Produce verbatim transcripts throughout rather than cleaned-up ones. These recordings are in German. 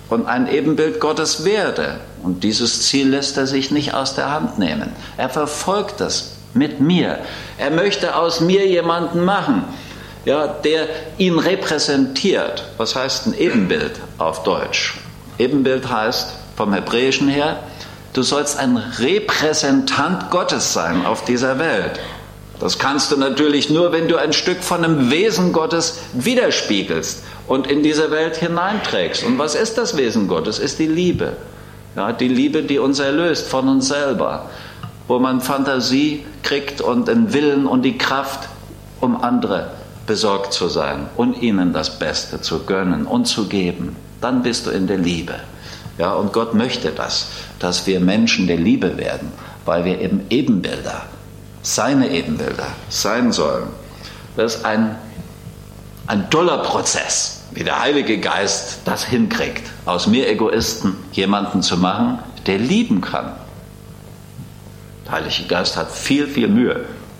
und ein Ebenbild Gottes werde. Und dieses Ziel lässt er sich nicht aus der Hand nehmen. Er verfolgt es mit mir. Er möchte aus mir jemanden machen, ja, der ihn repräsentiert. Was heißt ein Ebenbild auf Deutsch? Ebenbild heißt vom Hebräischen her, du sollst ein Repräsentant Gottes sein auf dieser Welt. Das kannst du natürlich nur, wenn du ein Stück von dem Wesen Gottes widerspiegelst und in diese Welt hineinträgst. Und was ist das Wesen Gottes? Ist die Liebe. Ja, die Liebe, die uns erlöst von uns selber, wo man Fantasie kriegt und den Willen und die Kraft, um andere besorgt zu sein und ihnen das Beste zu gönnen und zu geben. Dann bist du in der Liebe. Ja, und Gott möchte das, dass wir Menschen der Liebe werden, weil wir eben Ebenbilder, seine Ebenbilder sein sollen. Das ist ein, ein toller Prozess, wie der Heilige Geist das hinkriegt, aus mir Egoisten jemanden zu machen, der lieben kann. Der Heilige Geist hat viel, viel Mühe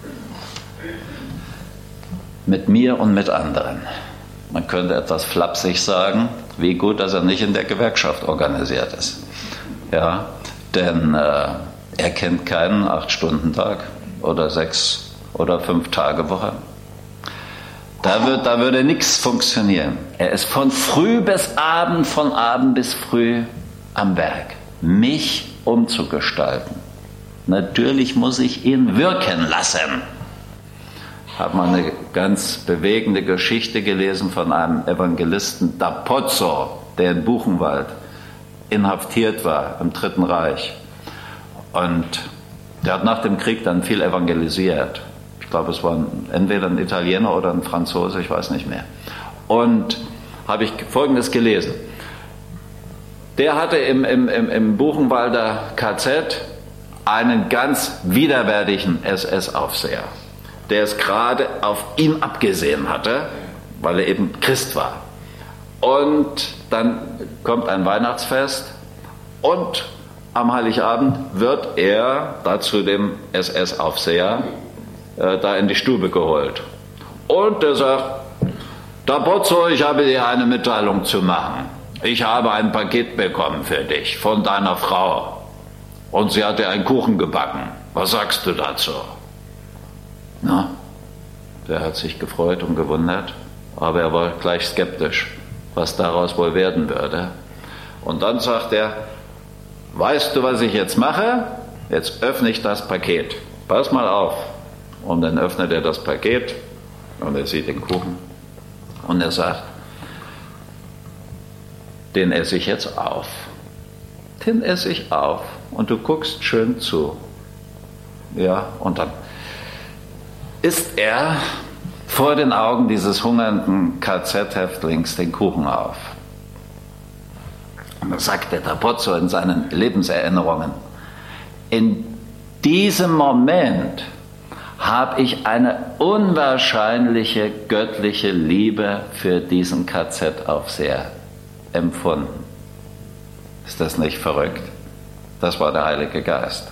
mit mir und mit anderen. Man könnte etwas flapsig sagen, wie gut, dass er nicht in der Gewerkschaft organisiert ist. Ja, denn äh, er kennt keinen Acht-Stunden-Tag oder sechs- oder fünf-Tage-Woche. Da, wird, da würde nichts funktionieren. Er ist von früh bis Abend, von Abend bis früh am Werk, mich umzugestalten. Natürlich muss ich ihn wirken lassen. Ich habe mal eine ganz bewegende Geschichte gelesen von einem Evangelisten da Pozzo, der in Buchenwald inhaftiert war im Dritten Reich. Und der hat nach dem Krieg dann viel evangelisiert. Ich glaube, es war entweder ein Italiener oder ein Franzose, ich weiß nicht mehr. Und habe ich Folgendes gelesen. Der hatte im, im, im, im Buchenwalder K Z einen ganz widerwärtigen S S-Aufseher, der es gerade auf ihn abgesehen hatte, weil er eben Christ war. Und dann kommt ein Weihnachtsfest und am Heiligabend wird er da zu dem S S-Aufseher äh, da in die Stube geholt. Und er sagt, da Pozzo, ich habe dir eine Mitteilung zu machen. Ich habe ein Paket bekommen für dich von deiner Frau. Und sie hat dir einen Kuchen gebacken. Was sagst du dazu? Na, der hat sich gefreut und gewundert, aber er war gleich skeptisch, was daraus wohl werden würde. Und dann sagt er, weißt du, was ich jetzt mache? Jetzt öffne ich das Paket. Pass mal auf. Und dann öffnet er das Paket und er sieht den Kuchen. Und er sagt, den esse ich jetzt auf. Den esse ich auf. Und du guckst schön zu. Ja, und dann isst er vor den Augen dieses hungernden K Z-Häftlings den Kuchen auf. Und dann sagt der da Pozzo in seinen Lebenserinnerungen, in diesem Moment habe ich eine unwahrscheinliche göttliche Liebe für diesen K Z-Aufseher empfunden. Ist das nicht verrückt? Das war der Heilige Geist.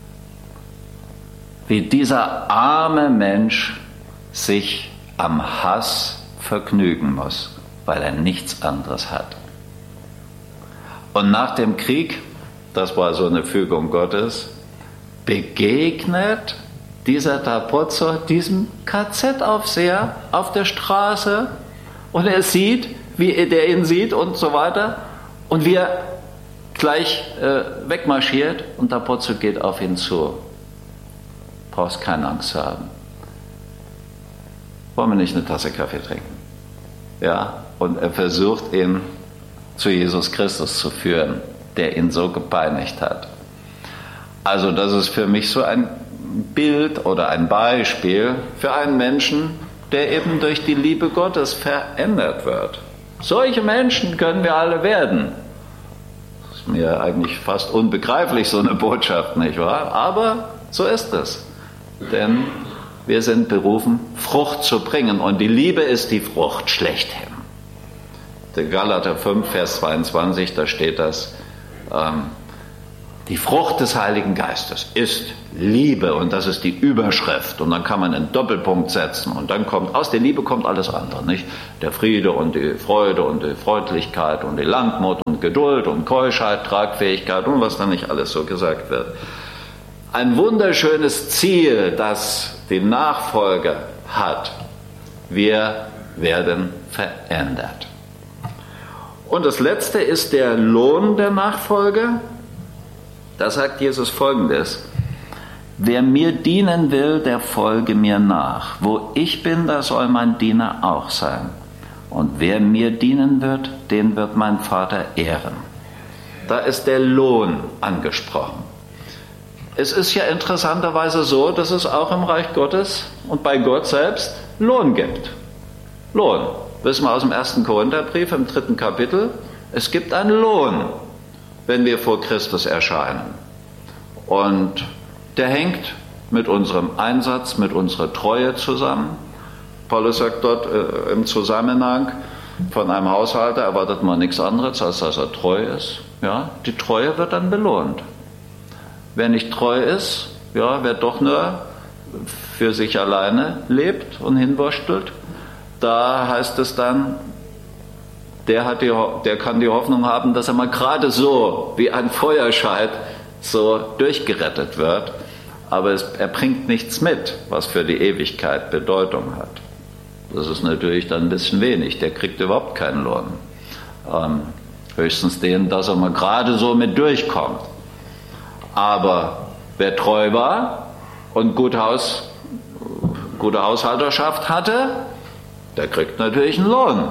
Wie dieser arme Mensch sich am Hass vergnügen muss, weil er nichts anderes hat. Und nach dem Krieg, das war so eine Fügung Gottes, begegnet dieser da Pozzo diesem K Z-Aufseher auf der Straße und er sieht, wie der ihn sieht und so weiter und wie er gleich äh, wegmarschiert und da Pozzo geht auf ihn zu. Brauchst keine Angst zu haben. Wollen wir nicht eine Tasse Kaffee trinken? Ja, und er versucht ihn zu Jesus Christus zu führen, der ihn so gepeinigt hat. Also das ist für mich so ein Bild oder ein Beispiel für einen Menschen, der eben durch die Liebe Gottes verändert wird. Solche Menschen können wir alle werden. Das ist mir eigentlich fast unbegreiflich, so eine Botschaft, nicht wahr? Aber so ist es. Denn wir sind berufen, Frucht zu bringen. Und die Liebe ist die Frucht schlechthin. Der Galater fünf, Vers zweiundzwanzig, da steht das, ähm, Die Frucht des Heiligen Geistes ist Liebe und das ist die Überschrift. Und dann kann man einen Doppelpunkt setzen und dann kommt, aus der Liebe kommt alles andere, nicht? Der Friede und die Freude und die Freundlichkeit und die Langmut und Geduld und Keuschheit, Tragfähigkeit und was da nicht alles so gesagt wird. Ein wunderschönes Ziel, das die Nachfolge hat. Wir werden verändert. Und das Letzte ist der Lohn der Nachfolge. Da sagt Jesus Folgendes: Wer mir dienen will, der folge mir nach. Wo ich bin, da soll mein Diener auch sein. Und wer mir dienen wird, den wird mein Vater ehren. Da ist der Lohn angesprochen. Es ist ja interessanterweise so, dass es auch im Reich Gottes und bei Gott selbst Lohn gibt. Lohn. Wissen wir aus dem ersten Korintherbrief im dritten Kapitel. Es gibt einen Lohn, wenn wir vor Christus erscheinen. Und der hängt mit unserem Einsatz, mit unserer Treue zusammen. Paulus sagt dort äh, im Zusammenhang, von einem Haushalter erwartet man nichts anderes, als dass er treu ist. Ja, die Treue wird dann belohnt. Wer nicht treu ist, ja, wer doch nur für sich alleine lebt und hinwurschtelt, da heißt es dann, Der, hat die, der kann die Hoffnung haben, dass er mal gerade so wie ein Feuerscheid so durchgerettet wird. Aber es, er bringt nichts mit, was für die Ewigkeit Bedeutung hat. Das ist natürlich dann ein bisschen wenig. Der kriegt überhaupt keinen Lohn. Ähm, höchstens den, dass er mal gerade so mit durchkommt. Aber wer treu war und gut Haus, gute Haushalterschaft hatte, der kriegt natürlich einen Lohn.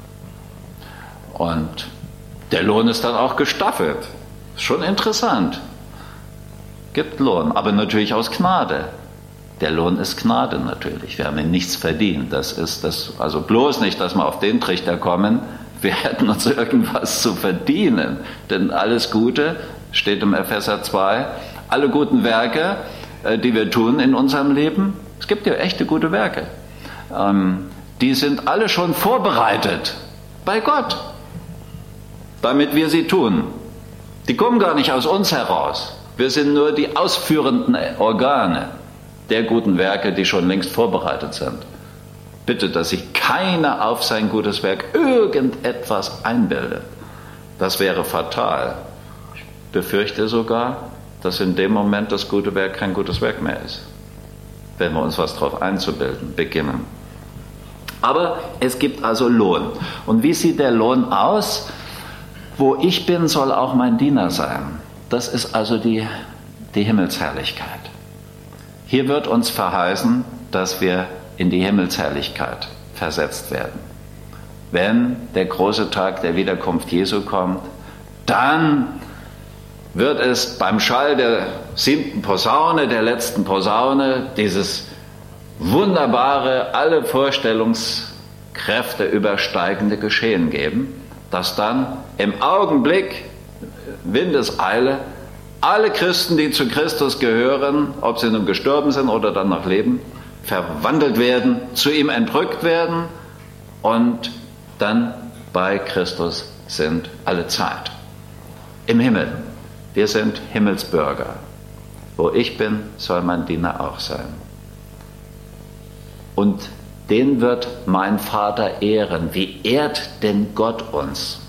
Und der Lohn ist dann auch gestaffelt. Ist schon interessant. Gibt Lohn, aber natürlich aus Gnade. Der Lohn ist Gnade natürlich. Wir haben ihn nichts verdient. Das ist das, also bloß nicht, dass wir auf den Trichter kommen, wir hätten uns irgendwas zu verdienen. Denn alles Gute, steht im Epheser zwei, alle guten Werke, die wir tun in unserem Leben, es gibt ja echte gute Werke, die sind alle schon vorbereitet bei Gott, damit wir sie tun. Die kommen gar nicht aus uns heraus. Wir sind nur die ausführenden Organe der guten Werke, die schon längst vorbereitet sind. Bitte, dass sich keiner auf sein gutes Werk irgendetwas einbildet. Das wäre fatal. Ich befürchte sogar, dass in dem Moment das gute Werk kein gutes Werk mehr ist, wenn wir uns was drauf einzubilden beginnen. Aber es gibt also Lohn. Und wie sieht der Lohn aus? Wo ich bin, soll auch mein Diener sein. Das ist also die, die Himmelsherrlichkeit. Hier wird uns verheißen, dass wir in die Himmelsherrlichkeit versetzt werden. Wenn der große Tag der Wiederkunft Jesu kommt, dann wird es beim Schall der siebten Posaune, der letzten Posaune, dieses wunderbare, alle Vorstellungskräfte übersteigende Geschehen geben, dass dann im Augenblick, Windeseile, alle Christen, die zu Christus gehören, ob sie nun gestorben sind oder dann noch leben, verwandelt werden, zu ihm entrückt werden und dann bei Christus sind alle Zeit. Im Himmel. Wir sind Himmelsbürger. Wo ich bin, soll mein Diener auch sein. Und den wird mein Vater ehren. Wie ehrt denn Gott uns?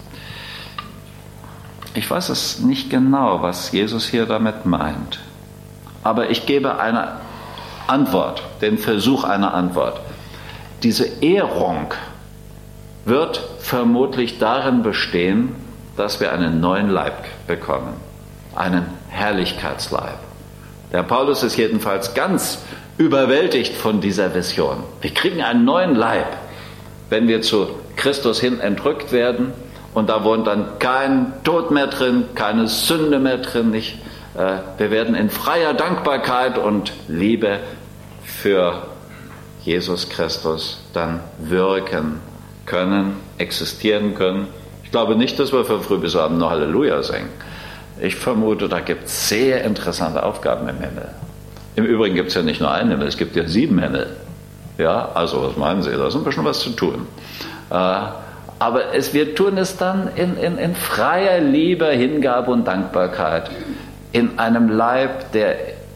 Ich weiß es nicht genau, was Jesus hier damit meint. Aber ich gebe eine Antwort, den Versuch einer Antwort. Diese Ehrung wird vermutlich darin bestehen, dass wir einen neuen Leib bekommen. Einen Herrlichkeitsleib. Der Paulus ist jedenfalls ganz überwältigt von dieser Vision. Wir kriegen einen neuen Leib, wenn wir zu Christus hin entrückt werden. Und da wohnt dann kein Tod mehr drin, keine Sünde mehr drin. Nicht. Wir werden in freier Dankbarkeit und Liebe für Jesus Christus dann wirken können, existieren können. Ich glaube nicht, dass wir von früh bis abend noch Halleluja singen. Ich vermute, da gibt es sehr interessante Aufgaben im Himmel. Im Übrigen gibt es ja nicht nur einen Himmel, es gibt ja sieben Himmel. Ja, also was meinen Sie? Da ist ein bisschen was zu tun. Äh, aber es, wir tun es dann in, in, in freier Liebe, Hingabe und Dankbarkeit in einem Leib, der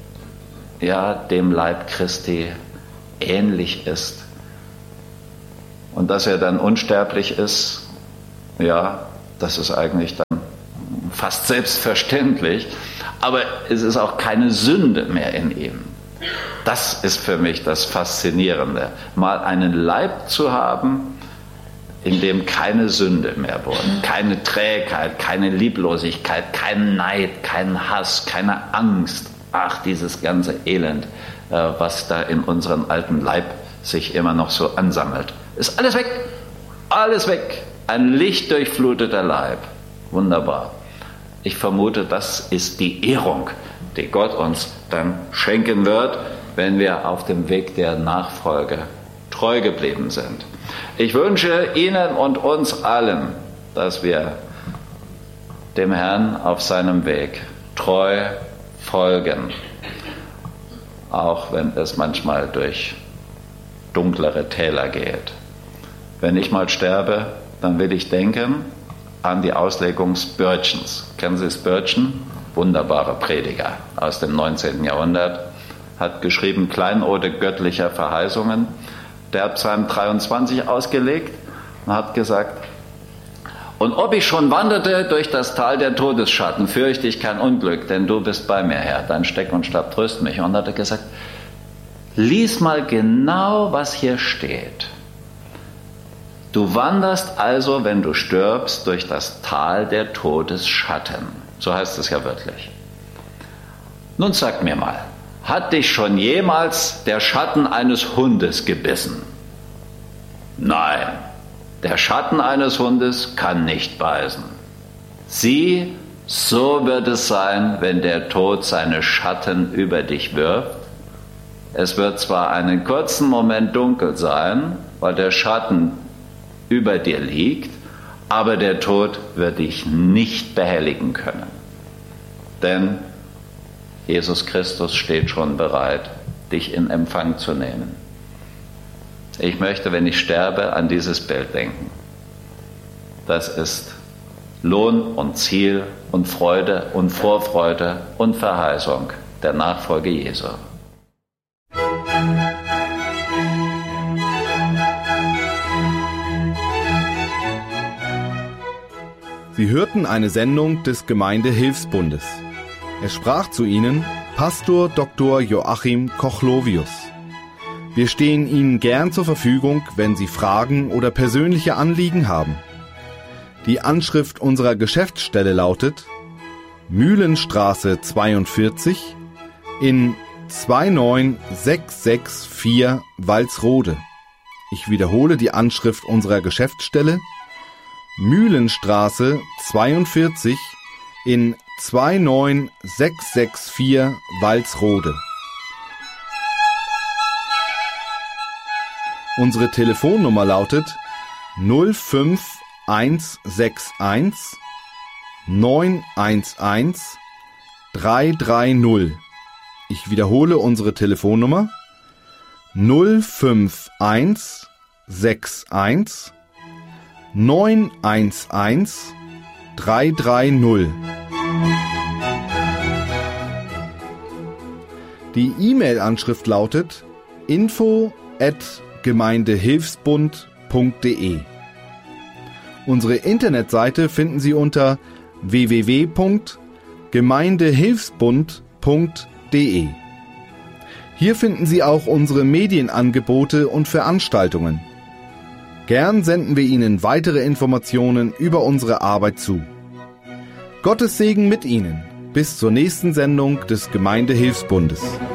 ja dem Leib Christi ähnlich ist. Und dass er dann unsterblich ist, ja, das ist eigentlich dann fast selbstverständlich, aber es ist auch keine Sünde mehr in ihm. Das ist für mich das Faszinierende, mal einen Leib zu haben, in dem keine Sünde mehr wohnt, keine Trägheit, keine Lieblosigkeit, kein Neid, kein Hass, keine Angst. Ach, dieses ganze Elend, was da in unserem alten Leib sich immer noch so ansammelt. Ist alles weg, alles weg. Ein lichtdurchfluteter Leib. Wunderbar. Ich vermute, das ist die Ehrung, die Gott uns dann schenken wird, wenn wir auf dem Weg der Nachfolge treu geblieben sind. Ich wünsche Ihnen und uns allen, dass wir dem Herrn auf seinem Weg treu folgen, auch wenn es manchmal durch dunklere Täler geht. Wenn ich mal sterbe, dann will ich denken an die Auslegung Spurgeons. Kennen Sie Spurgeon? Wunderbarer Prediger aus dem neunzehnten Jahrhundert, hat geschrieben Kleinode göttlicher Verheißungen. Der hat Psalm dreiundzwanzig ausgelegt und hat gesagt, und ob ich schon wanderte durch das Tal der Todesschatten, fürchte ich kein Unglück, denn du bist bei mir, Herr. Dein Steck und Stab tröst mich. Und hat er gesagt, lies mal genau, was hier steht. Du wanderst also, wenn du stirbst, durch das Tal der Todesschatten. So heißt es ja wörtlich. Nun sag mir mal, hat dich schon jemals der Schatten eines Hundes gebissen? Nein, der Schatten eines Hundes kann nicht beißen. Sieh, so wird es sein, wenn der Tod seine Schatten über dich wirft. Es wird zwar einen kurzen Moment dunkel sein, weil der Schatten über dir liegt, aber der Tod wird dich nicht behelligen können. Denn Jesus Christus steht schon bereit, dich in Empfang zu nehmen. Ich möchte, wenn ich sterbe, an dieses Bild denken. Das ist Lohn und Ziel und Freude und Vorfreude und Verheißung der Nachfolge Jesu. Sie hörten eine Sendung des Gemeindehilfsbundes. Es sprach zu Ihnen Pastor Doktor Joachim Kochlovius. Wir stehen Ihnen gern zur Verfügung, wenn Sie Fragen oder persönliche Anliegen haben. Die Anschrift unserer Geschäftsstelle lautet Mühlenstraße zweiundvierzig in zwei neun sechs sechs vier Walsrode. Ich wiederhole die Anschrift unserer Geschäftsstelle Mühlenstraße zweiundvierzig in zwei neun sechs sechs vier Walsrode. Unsere Telefonnummer lautet null fünf eins sechs eins neun eins eins drei drei null. Ich wiederhole unsere Telefonnummer null fünf eins sechs eins neun eins eins drei drei null. Die E-Mail-Anschrift lautet info at gemeindehilfsbund punkt de. Unsere Internetseite finden Sie unter w w w punkt gemeindehilfsbund punkt de. Hier finden Sie auch unsere Medienangebote und Veranstaltungen. Gern senden wir Ihnen weitere Informationen über unsere Arbeit zu. Gottes Segen mit Ihnen. Bis zur nächsten Sendung des Gemeindehilfsbundes.